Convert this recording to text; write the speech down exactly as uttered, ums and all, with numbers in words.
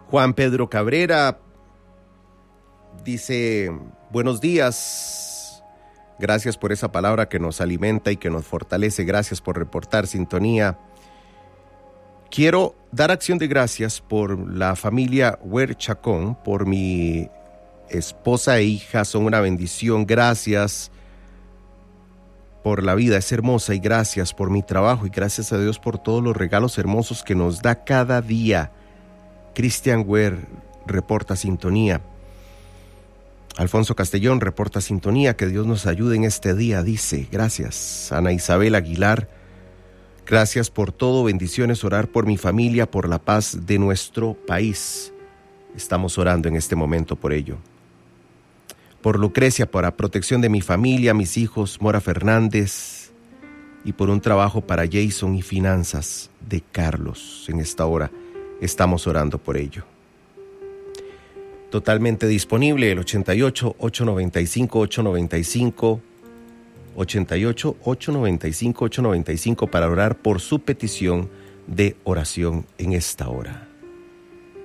Juan Pedro Cabrera dice, buenos días, gracias por esa palabra que nos alimenta y que nos fortalece, gracias por reportar sintonía. Quiero dar acción de gracias por la familia Huerchacón, por mi esposa e hija, son una bendición, gracias por la vida, es hermosa, y gracias por mi trabajo y gracias a Dios por todos los regalos hermosos que nos da cada día. Cristian Huer reporta sintonía. Alfonso Castellón reporta sintonía, que Dios nos ayude en este día, dice, gracias. Ana Isabel Aguilar, gracias por todo, bendiciones, orar por mi familia, por la paz de nuestro país. Estamos orando en este momento por ello. Por Lucrecia, por la protección de mi familia, mis hijos, Mora Fernández, y por un trabajo para Jason y finanzas de Carlos. En esta hora estamos orando por ello. Totalmente disponible el ochenta y ocho, ochocientos noventa y cinco, ochocientos noventa y cinco, ochenta y ocho, ochocientos noventa y cinco, ochocientos noventa y cinco para orar por su petición de oración en esta hora.